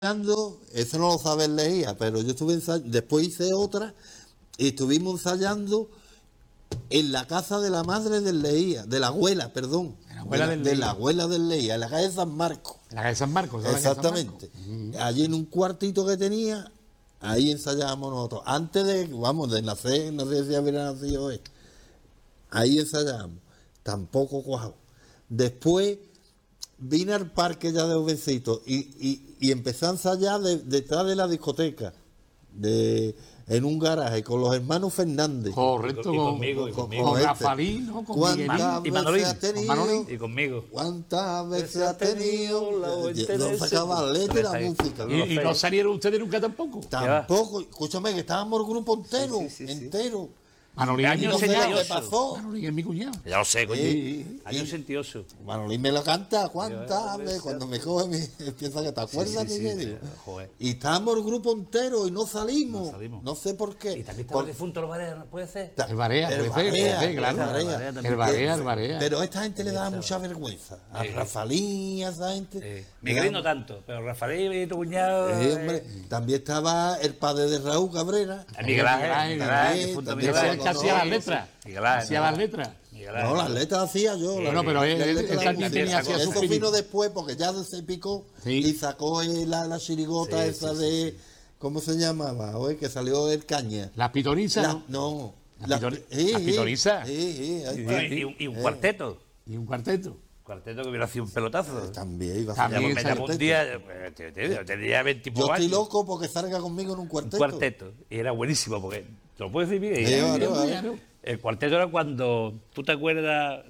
eso no lo sabes leía, pero yo estuve ensayando, después hice otra y estuvimos ensayando en la casa de la madre del Leía, de la abuela, perdón, de la abuela del Leía, en la calle San Marcos. En la calle San Marcos, ¿no? Exactamente. Allí en un cuartito que tenía, ahí ensayábamos nosotros. Antes de nacer, no sé si hubiera nacido él. Ahí ensayábamos. Tampoco cuajado. Después vine al parque ya de jovencito y empecé a ensayar detrás de la discoteca, en un garaje, con los hermanos Fernández. Correcto, y conmigo, con Rafalino, con ¿Cuántas Miguelín, veces has tenido? y conmigo. ¿Cuántas veces has tenido? No sacaba la letra y la música. y no salieron ustedes nunca tampoco. Tampoco, escúchame, que estábamos el grupo entero, entero. Manolín, Años No sé lo que engañoso. pasó. Manolín es mi cuñado. Ya lo sé, coño. Sí. Años sentioso. Manolín me lo canta, ¿cuántas veces? Cuando me coge, empieza que te acuerdas, Miguel? Joder. Y estábamos el grupo entero y no salimos. No salimos. No sé por qué. Y también estaba el difunto los bares, ¿puede ser? El Barea, puede ser, claro. El Barea. Pero a esta gente le daba mucha vergüenza. A Rafalín, a esa gente. Miguelín no tanto, pero Rafael y tu cuñado. Hombre, también estaba el padre de Raúl Cabrera. Miguel Ángel, también, difunto también Miguel Ese Ángel. es el que hacía las letras. Miguel Ángel, Hacía las letras. Miguel No, Ángel. las letras hacía yo. Bueno, pero él también tenía hacía su Eso filito. vino después porque ya se picó y sacó la chirigota esa de... ¿Cómo se llamaba? Oye, que salió el Caña. Las pitorizas, ¿no? No. Las pitorizas. Sí, ahí está. Y un cuarteto. Y un cuarteto. Cuarteto que hubiera sido un pelotazo. También iba a También ser Me llamó un día, yo tenía 20 y Yo pocos estoy años. loco porque salga conmigo en un cuarteto. Un cuarteto. Y era buenísimo, porque, ¿te lo puedo decir, Miguel? Claro. El cuarteto era cuando, ¿tú te acuerdas?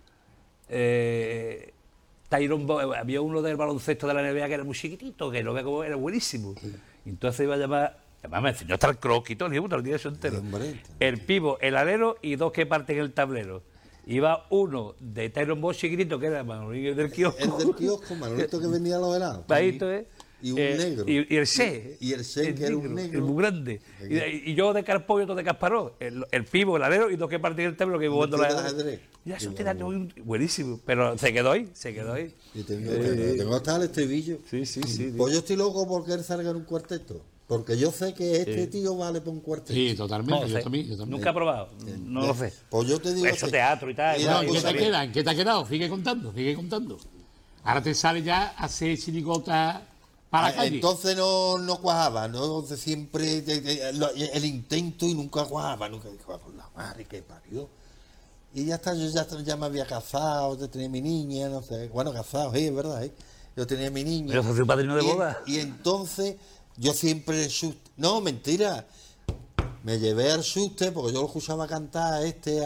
Había uno del baloncesto de la NBA que era muy chiquitito, que no veía cómo era buenísimo. Y entonces iba a llamar, además me enseñó hasta el croquis y todo, el día eso entero. Hombre. El pivo, el alero y dos que parten el tablero. Iba uno de Tyron Bosch chiquitito, que era Manolín del kiosco. El del kiosco, Manolito que vendía a los helados. Bajito, ¿eh? Y un negro. Y el C. Y el C, que era un negro. El muy grande. Y yo de Carpó y otro de Casparó. El pivo, el alero y dos que parten el tablero que iba jugando tío de la ajedrez. Ya, eso era buenísimo. Pero se quedó ahí. Y tengo hasta el estribillo. Sí. Pues yo estoy loco porque él salga en un cuarteto. Porque yo sé que este tío vale para un cuarteto. Sí, totalmente. No Yo sé. también. Nunca he probado. No lo sé. Pues yo te digo Eso, que- teatro y tal. Mira, No, ¿en qué pues, te queda? ¿En qué te ha quedado? Sigue contando. Ahora te sale ya a hacer chirigota para la calle. Entonces no cuajaba, ¿no? Entonces siempre el intento y nunca cuajaba, nunca dijo, con la madre que parió. Y ya está, yo ya me había casado, ya tenía mi niña, no sé, bueno, casado, sí, es verdad, ¿eh? Yo tenía mi niña. Yo soy padrino de boda. Y entonces yo siempre, no, mentira, me llevé al suste porque yo lo escuchaba cantar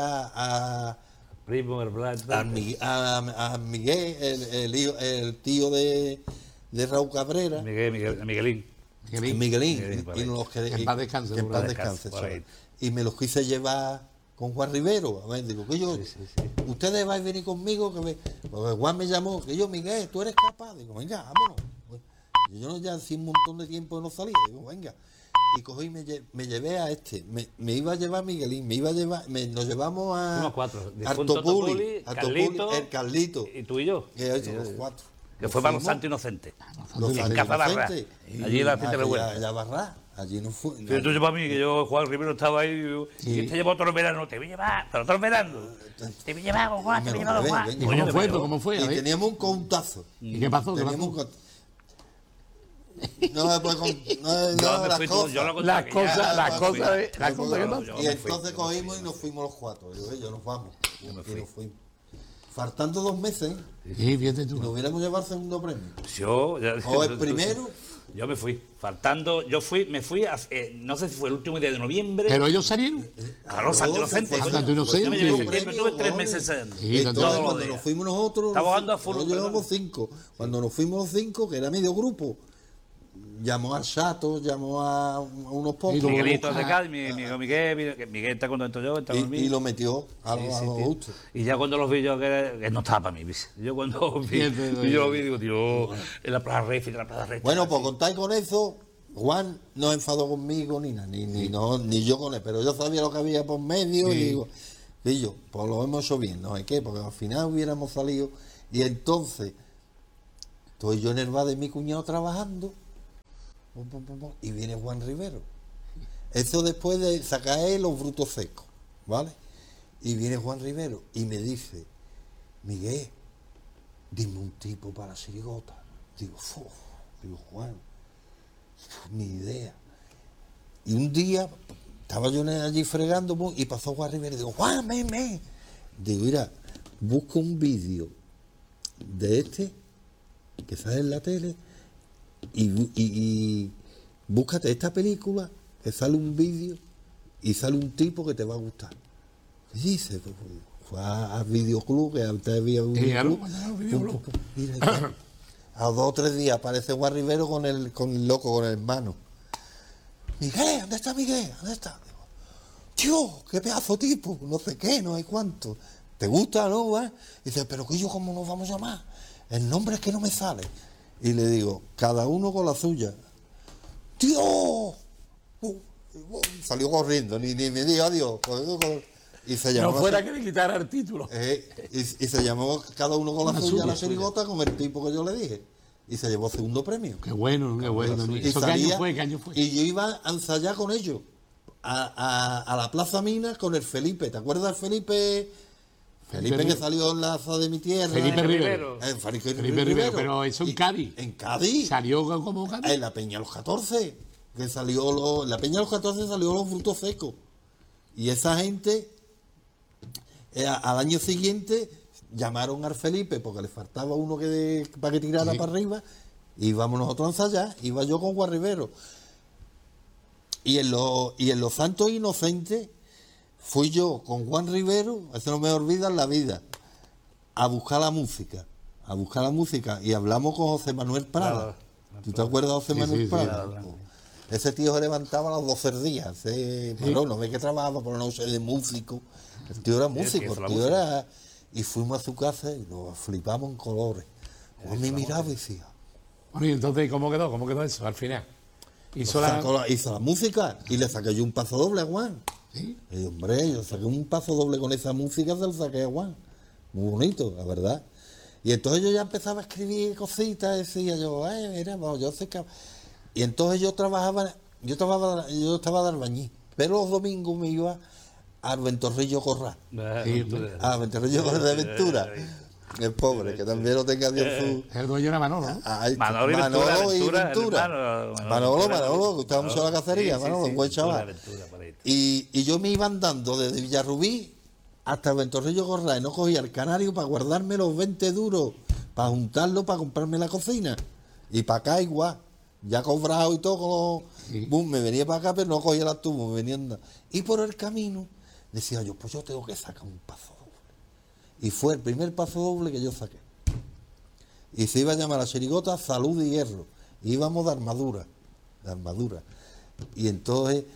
a Primo, el blanco. a Miguel, el tío de Raúl Cabrera. Miguelín. Miguelín, por y ahí. nos Que en paz descanse, que en por paz ahí. descanse, Por ahí. y me los quise llevar con Juan Rivero. A ver, digo, que yo, ustedes vais a venir conmigo, porque Juan me llamó, que yo, Miguel, tú eres capaz. Digo, venga, vámonos. Y yo ya hacía un montón de tiempo que no salía, digo, venga. Y cogí y me llevé a me iba a llevar Miguelín, nos llevamos a Unos cuatro. a Difunto Topuli, Carlito, el Carlito. Y tú y yo. Los cuatro. Que fue para los santos inocentes. Los En Santos Casa Barra. Inocentes. Allí en la Cita de Huelva. Allá Barra. Allí no fue. Pero tú para mí, que yo, Juan Rivero, estaba ahí y te llevó otro verano. Te voy a llevar, pero otro verano. Te voy a llevar con Juan, te voy a llevar con Juan. Venga. ¿Y Coño, cómo fue? me llevó. ¿Cómo fue? A Y ver. teníamos un contazo. ¿Y qué pasó? Teníamos un contazo. No me puede Yo me las fui, cosas. yo lo conté Las aquí, cosas, ya, las me cosas, fui. las cosas que Yo pasan. Y me fui, entonces me cogimos fui. y nos fuimos los cuatro. Digo, yo nos vamos. Y nos fuimos. Faltando 2 meses, ¿eh? Sí, fíjate Y nos tú. hubiéramos llevado el segundo premio. Yo, O el primero. Yo me fui, faltando, me fui, no sé si fue el último día de noviembre. Pero ellos salieron. Claro, Santo Inocente. Santo coño. Inocente. Yo me llevé Sí. septiembre, tuve 3 meses ensayando. Sí, Entonces, todos los cuando días. nos fuimos nosotros, Estaba jugando a fútbol, nos llevamos perdón. 5. Cuando nos fuimos los 5, que era medio grupo, llamó al Chato, llamó a unos pocos. Y lo Miguelito busca- de Cádiz, mi amigo Miguel está contento yo, está conmigo. Y lo metió a los justos. Y ya cuando los vi yo, que no estaba para mí, ¿viste? Yo cuando los vi, Fíjate, y yo lo vi, digo, tío, en la Plaza Refi, Bueno, pues contáis con eso. Juan no enfadó conmigo ni nada, ni yo con él, pero yo sabía lo que había por medio y digo, yo, pues lo hemos hecho bien, ¿no? ¿Hay qué? Porque al final hubiéramos salido y entonces estoy yo en el bar de mi cuñado trabajando y viene Juan Rivero. Eso después de sacar los frutos secos, ¿vale? Y viene Juan Rivero y me dice, Miguel, dime un tipo para la chirigota. Digo, Juan, ni idea. Y un día estaba yo allí fregando y pasó Juan Rivero y digo, Juan, ven. Digo, mira, busca un vídeo de este que sale en la tele y búscate esta película que sale un vídeo y sale un tipo que te va a gustar. Y dice, fue a Videoclub, que antes había un Videoclub. Mira, a 2 o 3 días aparece Juan Rivero con el loco, con el hermano. Miguel, ¿dónde está Miguel? ¿Dónde está? Tío, qué pedazo tipo, no sé qué, no hay cuánto. ¿Te gusta, no? Dice, pero que yo, ¿cómo nos vamos a llamar? El nombre es que no me sale. Y le digo, cada uno con la suya. ¡Tío! Salió corriendo, ni me dijo adiós. Y se llamó, no fuera que le quitara el título. Y se llamó cada uno con la suya, la chirigota, con el tipo que yo le dije. Y se llevó segundo premio. Qué bueno. Y ¿Eso salía, qué año fue? Y yo iba a ensayar con ellos a la Plaza Minas con el Felipe. ¿Te acuerdas del Felipe? Felipe que salió en la Aza de mi tierra. Felipe Rivero. Felipe Rivero, pero eso en Cádiz. En Cádiz. ¿Salió como Cádiz? En la Peña los 14. Que salió en la Peña los 14 salió los frutos secos. Y esa gente, al año siguiente, llamaron al Felipe porque le faltaba uno para que tirara para arriba. Íbamos nosotros a ensayar. Iba yo con Juan Rivero. Y en los Santos Inocentes fui yo con Juan Rivero, eso no me olvida en la vida, a buscar la música. Y hablamos con José Manuel Prada. ¿Tú te acuerdas de José Manuel Prada? Claro. Ese tío se levantaba a las 12 días. Pero no ve que trabajaba por la noche de músico. El tío era músico, el tío era... Y fuimos a su casa y nos flipamos en colores. Juan me miraba y decía... Bueno, y entonces, ¿cómo quedó eso al final? Hizo la música y le saqué yo un paso doble a Juan. ¿Sí? Y hombre, yo saqué un paso doble con esa música, se lo saqué a Juan. Muy bonito, la verdad. Y entonces yo ya empezaba a escribir cositas, decía yo, mira, bueno, yo sé que... Y entonces yo estaba de albañil, pero los domingos me iba al Ventorrillo Corral. Ventorrillo Corral de Aventura. El pobre, que también lo tenga Dios su... El dueño era Manolo, ¿no? Manolo y Ventura. Manolo, que gustaba mucho la cacería, Manolo, un buen chaval. Y yo me iba andando desde Villarrubí hasta el Ventorrillo Corral, y no cogía el canario para guardarme los 20 duros, para juntarlo, para comprarme la cocina. Y para acá igual, ya cobrado y todo, me venía para acá, pero no cogía la tubo, me venía andando. Y por el camino decía yo, pues yo tengo que sacar un paso. Y fue el primer paso doble que yo saqué. Y se iba a llamar la chirigota Salud y Hierro. Y íbamos de armadura. Y entonces,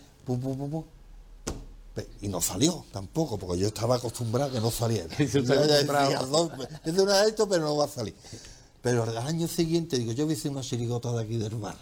y no salió tampoco, porque yo estaba acostumbrado a que no saliera. Es una de esto, pero no va a salir. Pero al año siguiente, digo, yo hice una chirigota de aquí del barrio.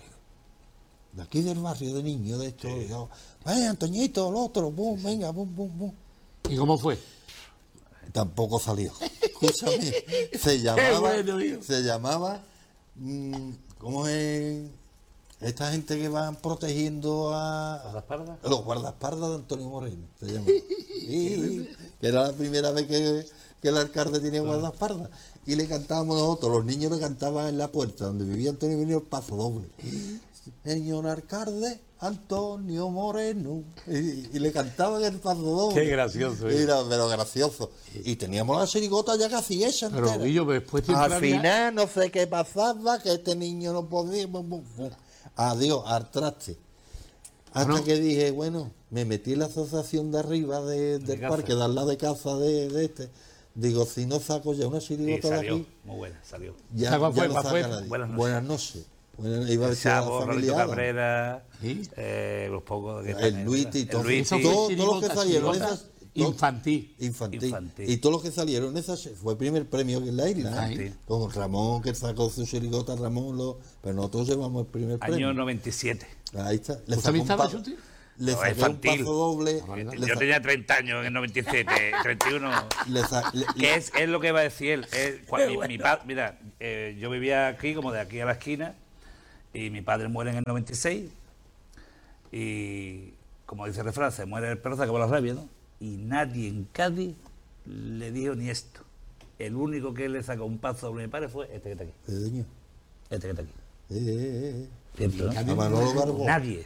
De niño, de esto. Y yo, Antoñito, el otro, venga, bum. ¿Y cómo fue? Tampoco salió. Escúchame, se llamaba, ¿cómo es? Esta gente que van protegiendo a los guardaespaldas de Antonio Moreno, se llama. Que era la primera vez que el alcalde tenía guardaespaldas. Y le cantábamos nosotros, los niños le cantaban en la puerta donde vivía Antonio Moreno el paso doble. Señor alcalde Antonio Moreno, y le cantaban el paso doble. Qué gracioso. Pero gracioso. Y teníamos la chirigota ya casi hecha. Pero Guillo, después al final no sé qué pasaba, que este niño no podía. Adiós, al traste. Hasta que dije, bueno, me metí en la asociación de arriba del parque, de al lado de casa de este. Digo, si no saco ya una chirigota de aquí. Muy buena, salió. Ya no saca nadie. Buenas noches. Bueno, iba a decir a la familia Cabrera, los pocos que el Luiti y todo. Todos los que salieron esas infantil. Y todos los que salieron esas fue el primer premio en la isla. Con Ramón, que sacó su chirigota, pero nosotros llevamos el primer premio. Año 97. Ahí está. ¿Tú también estabas, Chuti? Le saqué un paso doble. Yo tenía 30 años en el 97, 31. ¿Qué es lo que va a decir él? Mira, yo vivía aquí, como de aquí a la esquina. y mi padre muere en el 96 y, como dice el refrán, se muere el perro, se acabó la rabia, ¿no? Y nadie en Cádiz le dijo ni esto. El único que le sacó un paso a mi padre fue este que está aquí. Señor. Este que está aquí. Eh. Siempre, ¿no? A Manolo Garbo. Nadie.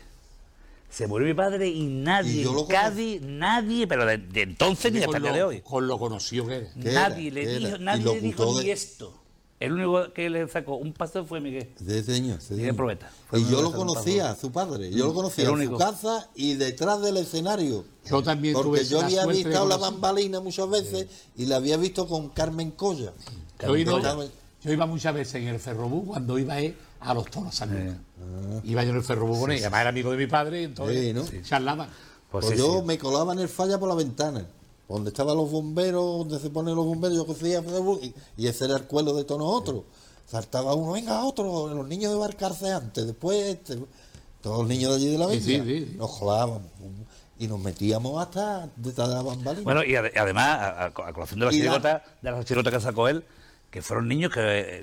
Se murió mi padre y nadie Y yo lo en Cádiz, nadie, pero de entonces ni hasta el día de hoy. Con lo conocido que era. ¿Qué Nadie era? le ¿Qué dijo, era? nadie Y le dijo locutó ni de- esto. El único que le sacó un paso fue Miguel. Señor. Miguel Probeta. Fue el Y único yo que lo sacó un conocía, paso. a su padre. Yo lo conocía El en su único. casa y detrás del escenario. Yo también Porque tuve yo la había suerte de visto la conocer- bambalina muchas veces y la había visto con Carmen Colla. Yo, he ido- Carmen- yo iba muchas veces en el Ferrobús cuando iba a los toros San Lucas. Iba yo en el Ferrobús con él, además era amigo de mi padre, entonces Sí, ¿no? charlaban. Pues Pues sí, yo sí. me colaba en el falla por la ventana. Donde estaban los bomberos, donde se ponen los bomberos, yo cogía y ese era el cuelo de todos nosotros. Saltaba uno, venga otro, los niños de Barcarce antes, después este. Todos los niños de allí de la Sí, villa. sí. Nos colábamos y nos metíamos hasta detrás de la bambalina. Bueno, y además, a colación de Y las chirigotas que sacó él, que fueron niños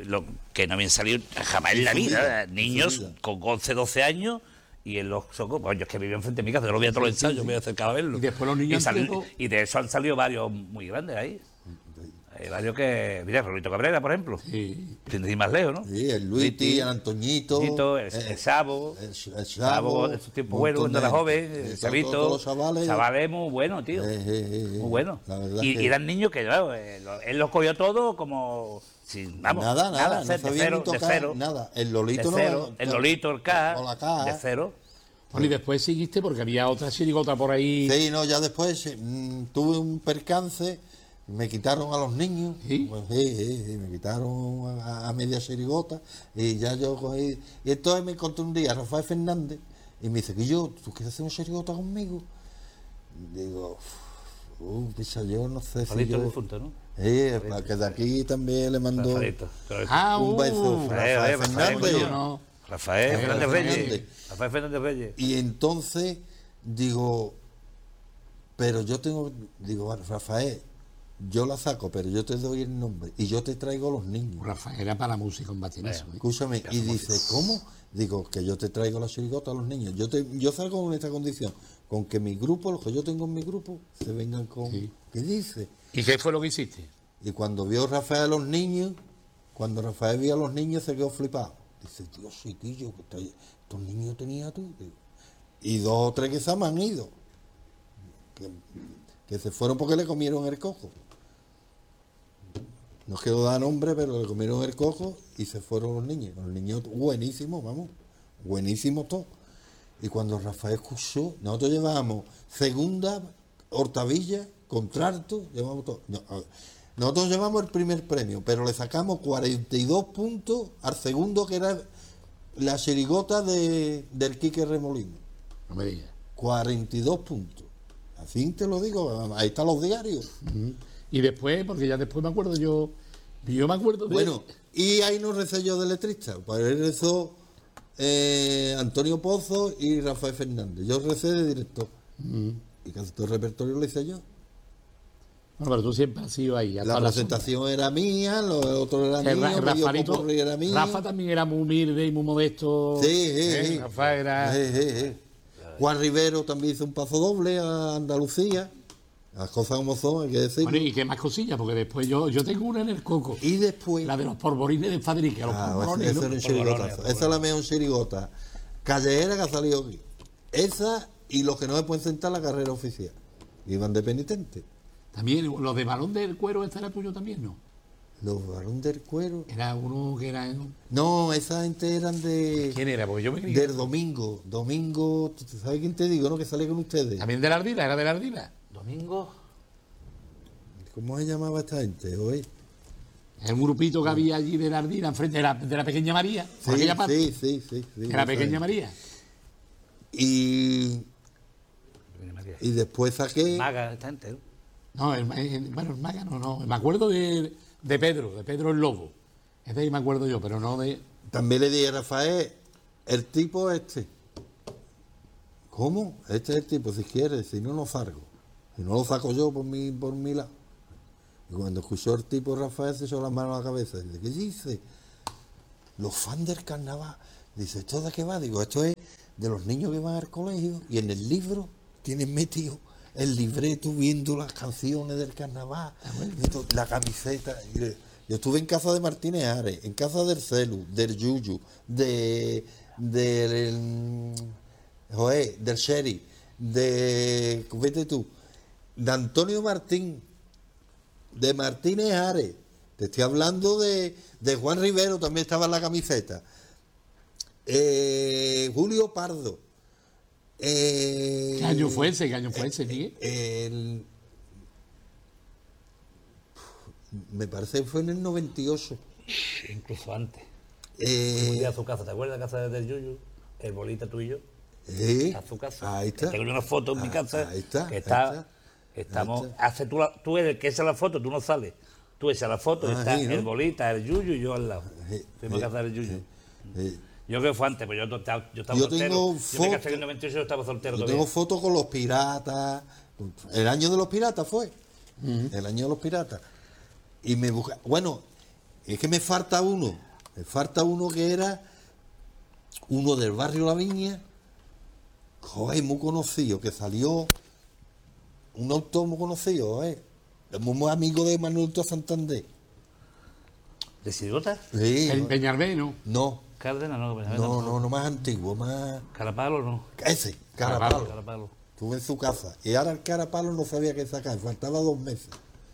que no habían salido jamás en la vida. Niños con 11, 12 años. Y en los socos, pues yo es que vivía enfrente de mi casa, yo lo veía todos los ensayos, me acercaba a verlo. Y después los niños antiguos- y de eso han salido varios muy grandes ahí. Hay varios que, mira, Rolito Cabrera, por ejemplo, Sí. sin ir más lejos, ¿no? Sí, el Luiti, el Antoñito. El Sabo, el Sabo, en su tiempo bueno, cuando era joven, el Chavito, todos los chavales. chavales muy buenos, tío. Muy bueno. La verdad Y que- eran niños que, claro, él los cogió todo como, sin, vamos, nada, no de sabía cero, ni tocar de cero. nada. El Lolito de cero, el Lolito, el K, o la K. de cero. Bueno, y después seguiste porque había otra chirigota por ahí. Sí, no, ya después tuve un percance, me quitaron a los niños, ¿Sí? pues, sí, me quitaron a media chirigota y ya yo cogí. Y entonces me encontré un día a Rafael Fernández y me dice, que yo, ¿tú quieres hacer una chirigota conmigo? Digo, picha, yo no sé si Palito yo... difunto, ¿no? Para que de aquí también le mandó Rafaelito. un beso. Rafael Fernández. coño. no. Rafael Fernández Reyes. Fernández. Rafael Fernández Reyes. Y entonces digo, pero yo tengo, digo, bueno, Rafael, yo la saco, pero yo te doy el nombre y yo te traigo los niños. Rafael era para música en batinazo. ¿eh? Escúchame, y dice, ¿cómo? Digo, que yo te traigo la chirigota a los niños. Yo salgo con esta condición, con que mi grupo, los que yo tengo en mi grupo, se vengan con... Sí. ¿Qué dice? ¿Y qué fue lo que hiciste? Y cuando vio Rafael a los niños, cuando Rafael vio a los niños se quedó flipado. Dice, Dios, chiquillo, que estos niños tenías tú. Digo, y 2 o 3 que se me han ido. Que se fueron porque le comieron el coco. No quiero dar nombre, pero le comieron el coco y se fueron los niños. Los niños buenísimos, vamos, buenísimos todos. Y cuando Rafael escuchó, nosotros llevábamos segunda, Hortavilla, contralto, llevamos todo. No, a ver, nosotros llevamos el primer premio, pero le sacamos 42 puntos al segundo, que era la chirigota del Quique Remolino. No me digas. 42 puntos. Así te lo digo, ahí están los diarios. Y después, porque ya después me acuerdo yo me acuerdo de... Bueno, y ahí no recé yo de letrista, pues él rezó Antonio Pozo y Rafael Fernández. Yo recé de director. Y casi todo el repertorio lo hice yo. Bueno, pero tú siempre has sido ahí. La presentación era mía, lo otro era mío, el Rafaelito, popurrí era mío. Rafa también era muy humilde y muy modesto. Sí, sí. Rafa era... Juan Rivero también hizo un paso doble a Andalucía. Las cosas como son, hay que decirlo. Bueno, y qué más cosillas, porque después yo tengo una en el coco. Y después... La de los polvorines de Fadrique, los polvorones, esa ¿no? era un chirigotazo. Esa es la mejor chirigota callejera que ha salido aquí. Esa y los que no se pueden sentar la carrera oficial. Iban de penitente. También los de balón del cuero, este era tuyo también, ¿no? Los varones del cuero. Era uno que era... No, esa gente eran de... ¿Quién era? Porque yo me creí... Del domingo. Domingo, ¿sabes quién te digo, no? Que sale con ustedes. También de la Ardila, era de la Ardila. Domingo. ¿Cómo se llamaba esta gente hoy? Era un grupito que había allí de la Ardila, enfrente de la pequeña María. por Sí, aquella parte. sí. De la pequeña María. Y después saqué... Maga, esta gente, ¿no? No, bueno, el Maga no. Me acuerdo de Pedro el Lobo. Es de ahí me acuerdo yo, pero no de... También le dije a Rafael, el tipo este. ¿Cómo? Este es el tipo, si quieres, si no, lo salgo. Si no lo saco yo por mi lado. Y cuando escuchó el tipo Rafael se echó las manos a la cabeza. Dice, ¿qué dice? Los fans del carnaval. Dice, ¿esto de qué va? Digo, esto es de los niños que van al colegio y en el libro tienen metido el libreto viendo las canciones del carnaval, la camiseta. Yo estuve en casa de Martínez Ares, en casa del Celu, del Yuyu, del Sherry, vete tú, de Antonio Martín, de Martínez Ares. Te estoy hablando de Juan Rivero, también estaba en la camiseta. Julio Pardo. ¿Qué año fue ese? Miguel? Me parece que fue en el 98. Incluso antes. Fui a su casa, ¿te acuerdas de la casa del Yuyu? El bolita tú y yo. A su casa. Ahí está. Tengo una foto en mi casa. Ahí está. Que estamos. Ahí está. Tú eres el que echa la foto, tú no sales. Tú echas la foto, está sí, ¿no? el bolita, el Yuyu y yo al lado. Fuimos a casa del Yuyu. Yo creo que fue antes, pero yo estaba soltero. Tengo yo me casé en el 98 y yo estaba soltero yo todavía. tengo fotos con los piratas. El año de los piratas fue. El año de los piratas. Y me busca. Bueno, es que me falta uno. Me falta uno que era uno del barrio La Viña. Joder, muy conocido, que salió. Un autor muy conocido, muy amigo de Manuel Santander. ¿De Chirigota? Sí. El Peñalver, ¿no? No. Cárdenas, no. No, más antiguo, más. Carapalo, no. Ese, Carapalo. Carapalo. Estuve en su casa. Y ahora el Carapalo no sabía qué sacar, faltaba 2 meses.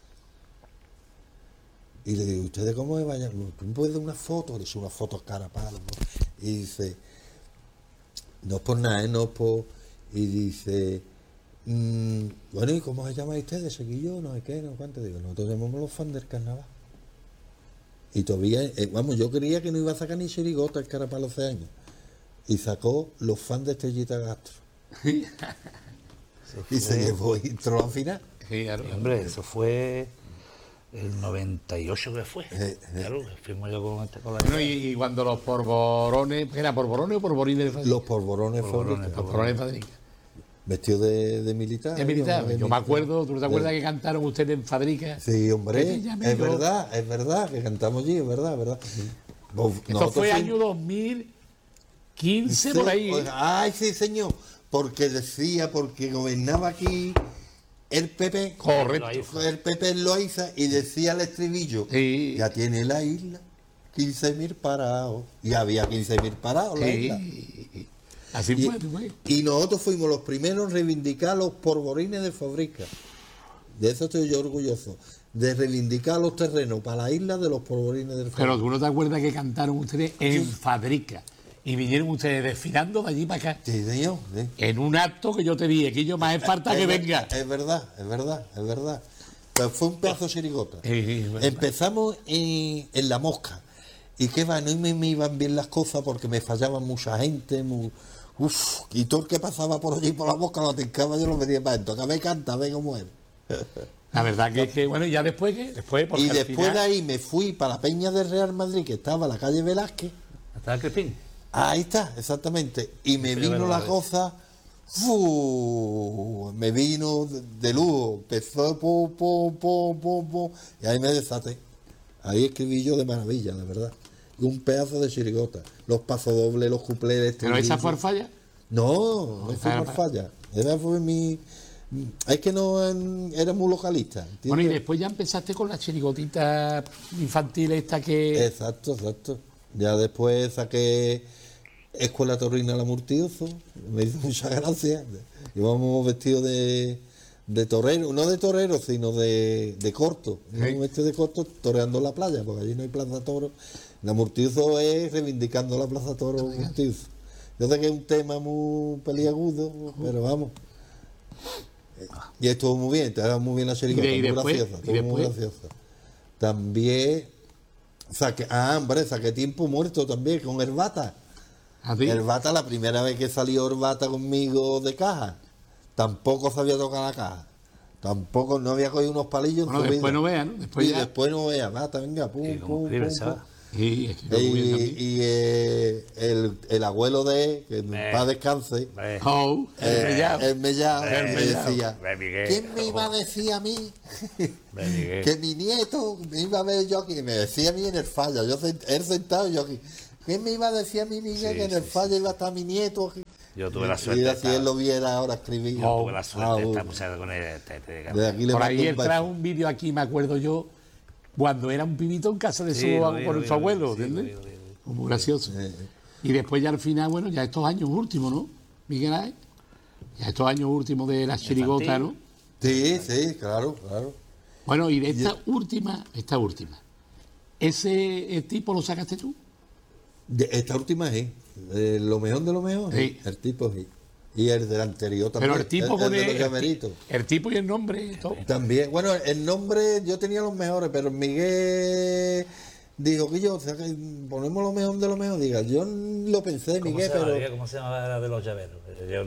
Y le digo, ¿ustedes cómo me vayan? ¿Tú me puedes dar una foto? Le hice una foto a Carapalo, ¿no? Y dice, no es por nada, no es por. Y dice, bueno, ¿y cómo se llama usted? Seguillo, no sé qué, no sé cuánto. Digo, nosotros somos los fans del carnaval. Y todavía, yo creía que no iba a sacar ni chirigota el Carapalo hace años. Y sacó los fans de Estrellita Castro. Y se llevó y entró al final. Sí, claro. Hombre, eso fue el 98 que fue. Claro, fuimos yo con la... Bueno, y cuando los porborones, ¿era porborones o porborines de Fadrica? Los polvorones Fadrica. Porborines de Fadrica. Vestido de militar. De militar. Yo me acuerdo, ¿tú no te acuerdas que cantaron ustedes en Fadrica? Sí, hombre, es verdad, que cantamos allí, es verdad. Esto fue año 2015, por ahí. Ay, sí, señor, porque gobernaba aquí el PP. Correcto. El PP en Loaiza y decía el estribillo, Sí. ya tiene la isla 15.000 parados. Y había 15.000 parados la isla. Así fue. Y nosotros fuimos los primeros en reivindicar los porborines de Fadrica. De eso estoy yo orgulloso. De reivindicar los terrenos para la isla de los porborines del Fadrica. Pero tú no te acuerdas que cantaron ustedes en Fadrica. Y vinieron ustedes desfilando de allí para acá. Sí, señor. Sí. En un acto que yo te dije, que yo más es falta que venga. Es verdad. Pues fue un pedazo de chirigota. Bueno. Empezamos en La Mosca. Y que va, no me iban bien las cosas porque me fallaban mucha gente. Y todo el que pasaba por allí por La Mosca lo aticaba, yo lo metía para adentro. Que me canta, ve cómo es. La verdad que es que, bueno, ya después, ¿qué? Después, porque Y al después final... de ahí me fui para la Peña del Real Madrid, que estaba en la calle Velázquez. ¿Hasta el Crespín? Ahí está, exactamente. Y me vino la cosa, me vino de lujo. Empezó, y ahí me desaté. Ahí escribí yo de maravilla, la verdad. Y un pedazo de chirigota. Los pasodobles, los cuplés. ¿Pero esa fue Orfalla? No fue Orfalla. Esa fue mi... Es que no era muy localista. ¿Entiendes? Bueno, y después ya empezaste con la chirigotita infantil esta que... Exacto. Ya después saqué Escuela Torrina La Murtioso, me hizo mucha gracia. Íbamos vestidos de torero, no de torero, sino de corto. Íbamos vestidos de corto toreando la playa, porque allí no hay plaza toro. La Murtioso es reivindicando la plaza toro Murtioso. Yo sé que es un tema muy peliagudo, pero vamos. Y estuvo muy bien, estaba muy bien la chirigota, muy graciosa. También saqué Tiempo Muerto también con Herbata. ¿Ah, sí? Herbata, la primera vez que salió Herbata conmigo de caja, tampoco sabía tocar la caja. Tampoco, no había cogido unos palillos. Bueno, después no vea, ¿no? Después no vea, Bata, venga, pum. Y el abuelo que en paz descanse, el mellao, me decía, ¿quién me iba a decir a mí que mi nieto me iba a ver yo aquí? Me decía a mí en el falla, él sentado y yo aquí. ¿Qué me iba a decir a mí, Miguel, Sí, que en el sí, fallo iba a estar mi nieto? Yo tuve la suerte Y de si él estar, lo viera ahora escribir. yo tuve la suerte de Ah, estar muchas veces con él. de aquí le Por mando ahí un él beso. trajo un vídeo aquí, me acuerdo yo, cuando era un pibito en casa de Sí, su, lo vi, con lo vi, su lo vi, abuelo, sí, lo ¿entiendes? vi, lo vi, lo vi. Fue muy gracioso. Y después ya al final, bueno, ya estos años últimos, ¿no? Miguel Ángel, ya estos años últimos de la chirigota, ¿no? Sí, sí, claro, claro. Bueno, y de esta última, ¿ese tipo lo sacaste tú? Esta última sí. Lo mejor de lo mejor, Sí. el tipo sí. Y el del anterior también. Pero el tipo el con de los llameritos. el tipo y el nombre, todo. También, bueno, el nombre yo tenía los mejores, pero Miguel dijo que yo, o sea, que ponemos lo mejor de lo mejor. Diga, yo lo pensé, Miguel, pero ¿Cómo se llamaba la de los llaveros?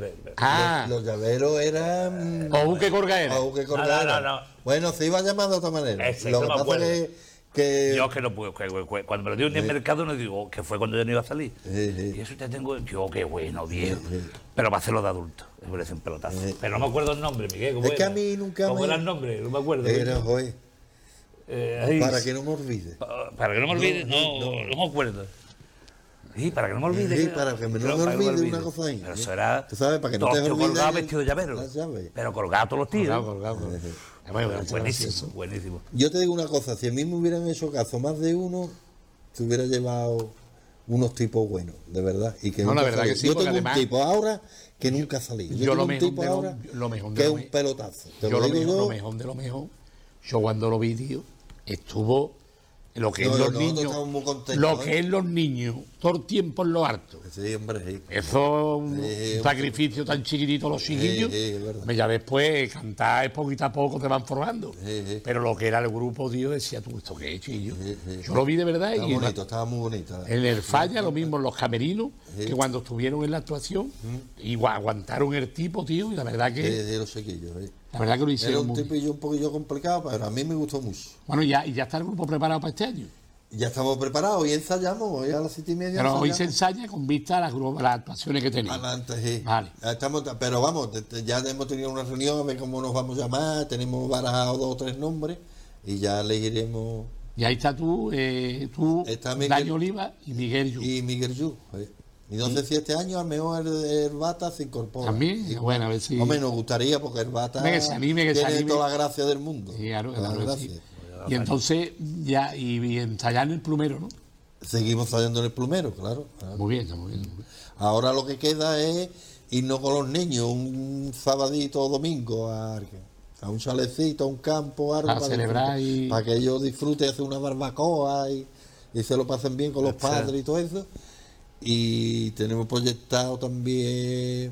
Ah, los llaveros eran. o un que colga era. o que cortaran. no. Bueno, se iba a llamar de otra manera. Ese, Lo no que me pasa acuerdo. que Yo que no pude, cuando me lo dio en el mercado no digo que fue cuando yo no iba a salir. Sí. Y eso ya tengo, yo qué bueno, viejo. Pero para hacerlo de adulto, me parece un pelotazo. Pero no me acuerdo el nombre, Miguel. ¿Cómo Es que era? a mí nunca ¿Cómo me- era el nombre? No me acuerdo. era, joder, Ahí, para que no me olvide. para que no me olvide, no me acuerdo. Sí, para que no me olvide. Sí, para que no me olvide una cosa ahí. Pero eso era. Tú sabes, para que no dos te tíos olvides colgados el- vestidos de llavero. las llaves. Pero colgados todos los tíos. Colgado. Bueno, Buenísimo, gracioso. buenísimo. Yo te digo una cosa, si a mí me hubieran hecho caso más de uno, te hubiera llevado unos tipos buenos, de verdad. Y que No, nunca la verdad salí. que sí, Yo porque tengo además- un tipo ahora que nunca salí. Yo tengo lo un mejor tipo de ahora lo mejor de que es lo un me- pelotazo. Te Yo lo lo digo mejor, yo. lo mejor de lo mejor. Yo cuando lo vi, tío, estuvo lo que No, es los nosotros niños. estamos muy contentos, Lo ¿eh? que es los niños, todo el tiempo en lo harto. Sí, hombre, sí. Eso es un Sí, sacrificio tan chiquitito los chiquillos. sí, es verdad. Ya después cantar es poquito a poco te van formando. Sí. Pero lo que era el grupo, tío, decía tú, ¿esto qué es, chiquillo? Yo lo vi de verdad Estaba y bonito, estaba muy bonito. en el falla, lo mismo en los camerinos, que cuando estuvieron en la actuación, igual aguantaron el tipo, tío, y la verdad que, De los chiquillos. la verdad que lo Era hicieron un muy bien. tipillo un poquillo complicado, pero a mí me gustó mucho. Bueno, y ya está el grupo preparado para este año. Ya estamos preparados, hoy ensayamos, hoy a las 7:30. Pero hoy se ensayamos. ensaya con vista a las actuaciones que tenéis. Adelante, sí. Vale. Pero vamos, ya hemos tenido una reunión a ver cómo nos vamos a llamar, tenemos barajados 2 o 3 nombres y ya elegiremos. Y ahí está tú, Está Miguel- Dani Oliva y Miguel Yu. Y Miguel Yu. Y no sé si este año a lo mejor el Bata se incorpora. También, Y, bueno, a ver si. hombre, nos gustaría porque el Bata Que se anime, que se tiene anime. toda la gracia del mundo. Sí, claro, Toda la claro que gracia. sí. Y entonces, ya, y ensayar en el plumero, ¿no? Seguimos saliendo en el plumero, claro. Muy bien, muy bien. Muy bien. Ahora lo que queda es irnos con los niños un sabadito o domingo a un chalecito, a un campo, algo A celebrar y- para que ellos disfruten, hacer una barbacoa y se lo pasen bien con los padres y todo eso. Y tenemos proyectado también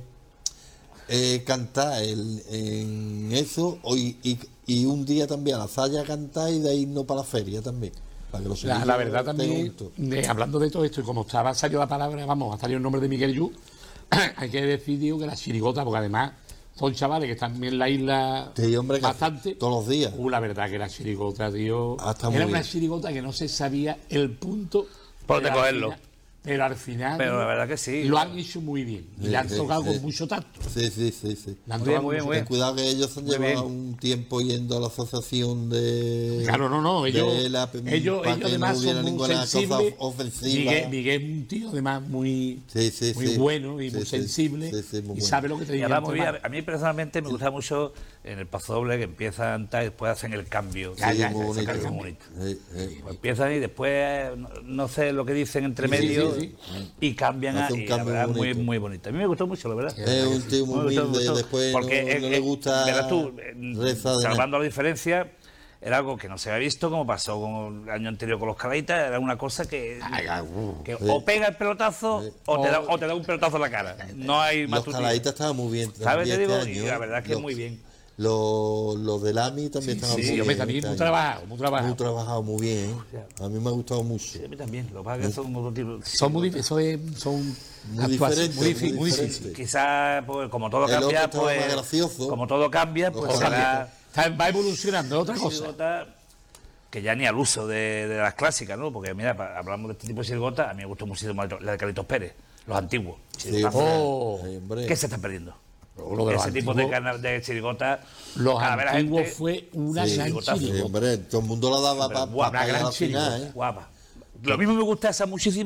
cantar en eso y un día también a la Saya cantar y de ahí irnos para la feria también. Para que los La chiquillos verdad estén también, juntos. hablando de todo esto, y como estaba salió la palabra, vamos, ha salido el nombre de Miguel Yu, hay que decir, digo, que la chirigota, porque además son chavales que están en la isla Sí, hombre, que bastante. todos los días. La verdad que la chirigota, tío, Está muy era una bien. chirigota que no se sabía el punto. Por dónde pero al cogerlo. final- Pero al final Pero la verdad que sí. lo han hecho muy bien y le han Sí, tocado sí. con mucho tacto. Sí. Le han Muy bien, tocado muy bien, con muy Ten bien. cuidado que ellos se han Muy llevado bien. un tiempo yendo a la asociación de. Claro, no, ellos, para ellos que no además hubiera son muy ninguna cosa sensibles. ofensiva. Miguel es un tío además muy, Sí. bueno y Sí, muy sí. sensible Sí, muy y bueno. sabe lo que te Y dice. además, muy bien, a mí personalmente me gusta mucho en el paso doble que empiezan tal y después hacen el cambio. Ya, ya, muy ya, bonito. saca el Muy bonito. Sí. Empiezan y después no sé lo que dicen entre medio sí. y cambian Hace un y la cambio verdad muy, bonito. muy bonito. A mí me gustó mucho, la verdad. Es un tío muy Me gustó, me humilde, gustó. después Porque no le gusta verás tú, rezar de nada. salvando la diferencia, era algo que no se había visto, como pasó con el año anterior con los Calaitas, era una cosa que o pega el pelotazo o te da un pelotazo en la cara. No hay más Los tutía. caladitas estaban muy bien. ¿Sabes? Te también digo, este y año, la verdad es que los- muy bien. Los del AMI también estaban muy Sí, bien. hombre, también este muy año. trabajado, muy trabajado. Muy trabajado, muy bien. A mí me ha gustado mucho. Sí, a mí también. Lo que pasa es que son otro tipo. Son muy difíciles, son Muy actuaciones diferente, muy diferente. difíciles. Quizás, pues, como todo El otro cambia, estaba pues. más gracioso. Como todo cambia, pues Ojalá. será. Va evolucionando, otra cosa. Chirigota, que ya ni al uso de las clásicas, ¿no? Porque mira, hablamos de este tipo de chirigota, a mí me gustó muchísimo la de Carlitos Pérez, los antiguos. Sí, Chirigotazos. Oh, Sí, hombre. ¿Qué se está perdiendo? Lo de los Ese tipo de, antiguos, de chirigota. los cada vez la antiguos gente- fue una Sí, gran chigotazo. Sí, chirigota. hombre, todo el mundo la daba Pero para guapa, llegar gran al final, chirigota. ¿eh? Guapa. Lo mismo me gusta esa muchísimo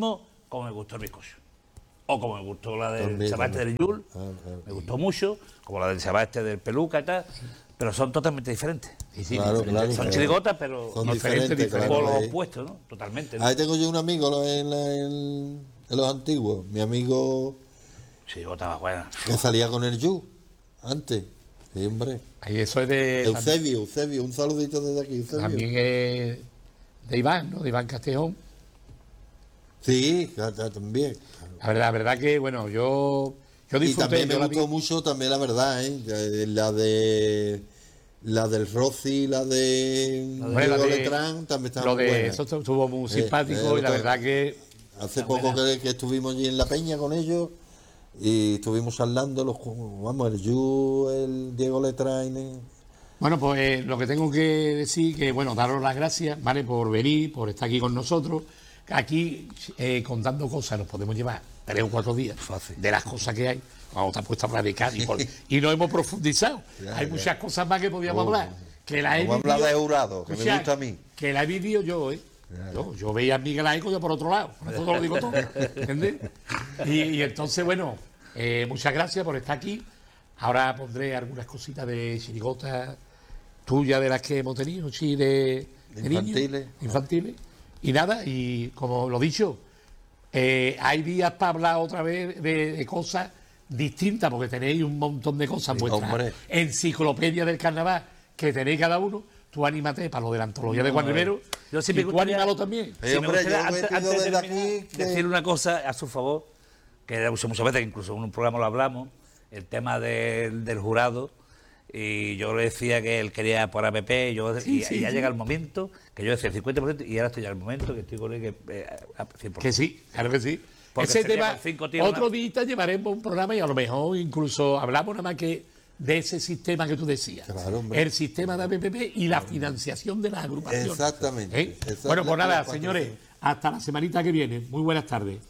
como me gustó el bizcocho. O como me gustó la del También, chaval este del Yul, me gustó mucho, como la del chaval este del Peluca y tal, pero son totalmente diferentes. Claro, claro, Son claro. chirigotas, pero Son no diferentes, por claro, lo ahí. opuesto, ¿no? Totalmente, ¿no? Ahí tengo yo un amigo en los antiguos, mi amigo Chirigota más buena. que salía con el Yu antes. Sí, hombre. Ahí eso es de. Eusebio, un saludito desde aquí, Eusebio. También es de Iván, ¿no? De Iván Castejón. Sí, también. La verdad que, bueno, yo Y disfruté. también me yo la gustó vi- mucho, también la verdad, la del Rossi, la de Hombre, la Diego de- Letrán, también estaba Lo muy de buena. eso estuvo muy simpático y la otro- verdad que. Hace poco que estuvimos allí en La Peña con ellos y estuvimos charlando, vamos, el Yu, el Diego Letrán. Bueno, pues lo que tengo que decir que, bueno, daros las gracias, ¿vale? Por venir, por estar aquí con nosotros. Aquí, contando cosas, nos podemos llevar 3 o 4 días de las cosas que hay. Vamos, te has puesto a hablar de Cádiz y no hemos profundizado. Hay muchas cosas más que podíamos hablar. Que la he Vamos a hablar vivido- de Jurado, que me Escucha, gusta a mí. Que la he vivido yo, ¿eh? Yo veía a Miguel Ángel yo por otro lado. Por eso te lo digo todo. ¿Entiendes? Y entonces, bueno, muchas gracias por estar aquí. Ahora pondré algunas cositas de chirigotas tuyas de las que hemos tenido, sí, de Infantiles. niños, infantiles. Y nada, y como lo dicho, hay días para hablar otra vez de cosas distintas, porque tenéis un montón de cosas en vuestra hombre. enciclopedia del carnaval que tenéis cada uno. Tú anímate para lo de la antología de Juan Rivero. Yo sí me y tú gustaría- anímalo también. Sí, Sí, me hombre, gustaría, yo me antes pido de desde terminar, aquí que- decir una cosa a su favor, que muchas veces, que incluso en un programa lo hablamos, el tema del jurado, y yo le decía que él quería por APP, y ya llega el momento, que yo decía el 50%, y ahora estoy ya en el momento que estoy con él, que 100%. Que sí, claro que sí. Porque Ese sería tema, con 5 tíos otro más. día llevaremos un programa y a lo mejor incluso hablamos nada más que de ese sistema que tú decías. Claro, hombre. El sistema de APP y la financiación de las agrupaciones. Exactamente. ¿Eh? Bueno, pues nada, señores, hasta la semanita que viene. Muy buenas tardes.